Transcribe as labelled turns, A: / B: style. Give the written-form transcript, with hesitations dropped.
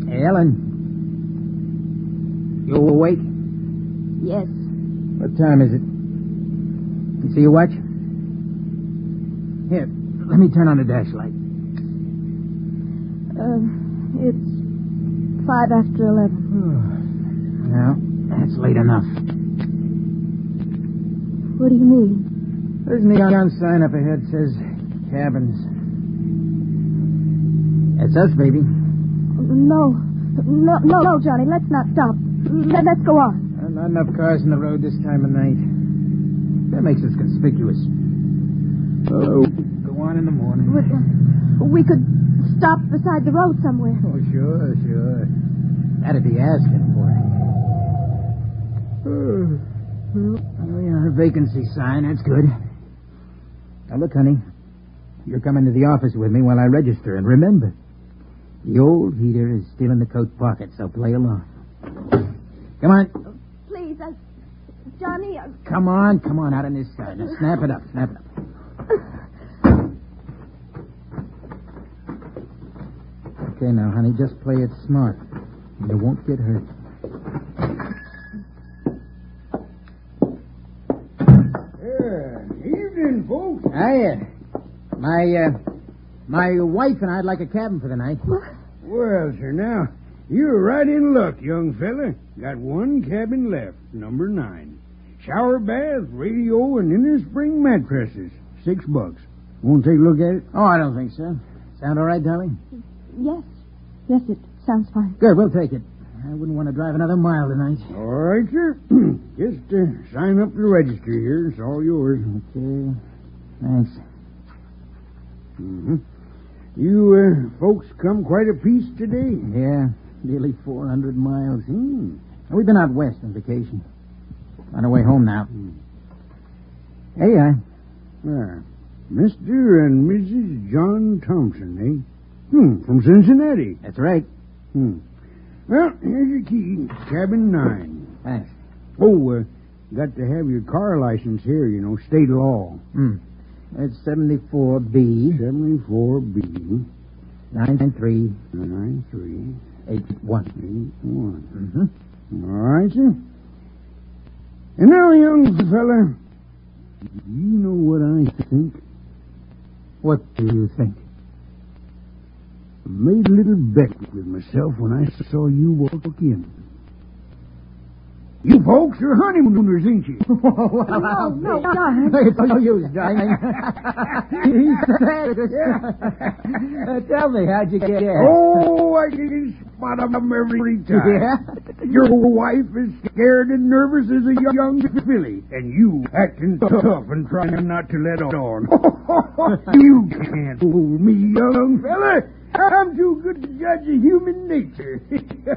A: Hey, Ellen. You awake?
B: Yes.
A: What time is it? You see your watch? Here, let me turn on the dash light.
B: It's 11:05.
A: Well, that's late enough.
B: What do you mean?
A: There's a neon sign up ahead says cabins. That's us, baby.
B: No, Johnny, let's not stop. Let's go on.
A: Not enough cars on the road this time of night. That makes us conspicuous. Oh, go on in the morning.
B: We could stop beside the road somewhere.
A: Oh, sure. That'd be asking for it. Oh, yeah, a vacancy sign. That's good. Now, look, honey. You're coming to the office with me while I register. And remember, the old heater is still in the coat pocket, so play along. Come on.
B: Please, Johnny.
A: Come on, out on this side. Now, snap it up. Okay, now, honey, just play it smart. You won't get hurt.
C: Evening, folks.
A: Hiya. My wife and I'd like a cabin for the night.
C: Well, sir, now, you're right in luck, young fella. Got one cabin left, number 9. Shower bath, radio, and inner spring mattresses. $6. Want to take a look at it?
A: Oh, I don't think so. Sound all right, darling?
B: Yes, it sounds fine.
A: Good, we'll take it. I wouldn't want to drive another mile tonight.
C: All right, sir. Just sign up the register here. It's all yours.
A: Okay. Thanks.
C: Mm-hmm. You folks come quite a piece today.
A: Yeah, nearly 400 miles. We've been out west on vacation. On our way home now. Hey,
C: Mr. and Mrs. John Thompson, eh? From Cincinnati.
A: That's right.
C: Well, here's your key. Cabin 9.
A: Thanks.
C: Oh, got to have your car license here, state law.
A: It's 74B.
C: 74B.
A: 93.
C: 81.
A: Mm-hmm.
C: All right, sir. And now, young fella, you know what I think?
A: What do you think?
C: I made a little bet with myself when I saw you walk in. You folks are honeymooners, ain't you?
B: No, Johnny.
A: It's no use, Johnny. He's sad. Tell me, how'd you get here?
C: Oh, I can spot them every time.
A: Yeah?
C: Your wife is scared and nervous as a young filly, and you acting tough and trying not to let on. You can't fool me, young fella. I'm too good to judge of human nature.